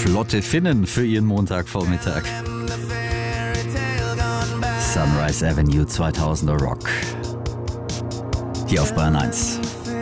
flotte Finnen für ihren Montagvormittag. Sunrise Avenue 2000er Rock. Hier auf Bayern 1.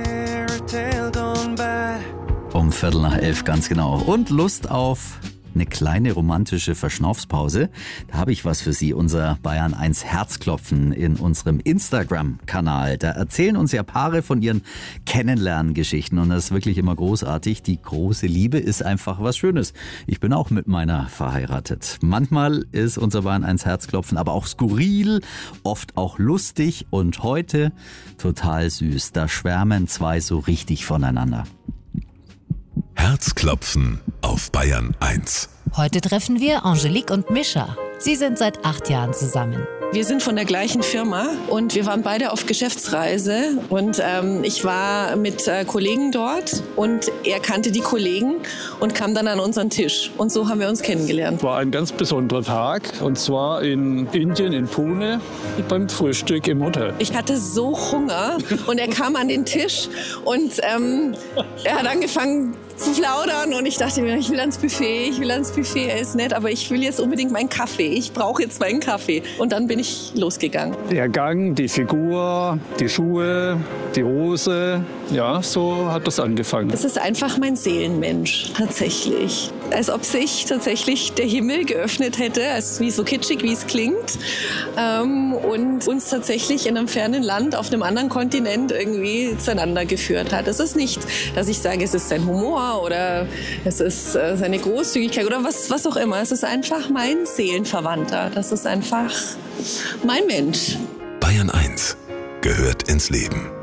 Um 11:15 ganz genau. Und Lust auf eine kleine romantische Verschnaufspause. Da habe ich was für Sie, unser Bayern 1 Herzklopfen in unserem Instagram-Kanal. Da erzählen uns ja Paare von ihren Kennenlerngeschichten und das ist wirklich immer großartig. Die große Liebe ist einfach was Schönes. Ich bin auch mit meiner verheiratet. Manchmal ist unser Bayern 1 Herzklopfen aber auch skurril, oft auch lustig und heute total süß. Da schwärmen zwei so richtig voneinander. Herzklopfen auf Bayern 1. Heute treffen wir Angelique und Mischa. Sie sind seit 8 Jahren zusammen. Wir sind von der gleichen Firma und wir waren beide auf Geschäftsreise und ich war mit Kollegen dort und er kannte die Kollegen und kam dann an unseren Tisch und so haben wir uns kennengelernt. War ein ganz besonderer Tag und zwar in Indien, in Pune, beim Frühstück im Hotel. Ich hatte so Hunger und er kam an den Tisch und er hat angefangen zu plaudern und ich dachte mir, ich will ans Buffet, er ist nett, aber ich will jetzt unbedingt meinen Kaffee, ich brauche jetzt meinen Kaffee. Und dann bin ich losgegangen. Der Gang, die Figur, die Schuhe, die Hose, ja, so hat das angefangen. Es ist einfach mein Seelenmensch, tatsächlich. Als ob sich tatsächlich der Himmel geöffnet hätte, also wie so kitschig, wie es klingt, und uns tatsächlich in einem fernen Land, auf einem anderen Kontinent irgendwie zueinander geführt hat. Es ist nicht, dass ich sage, es ist sein Humor oder es ist seine Großzügigkeit oder was auch immer. Es ist einfach mein Seelenverwandter. Das ist einfach mein Mensch. Bayern 1 gehört ins Leben.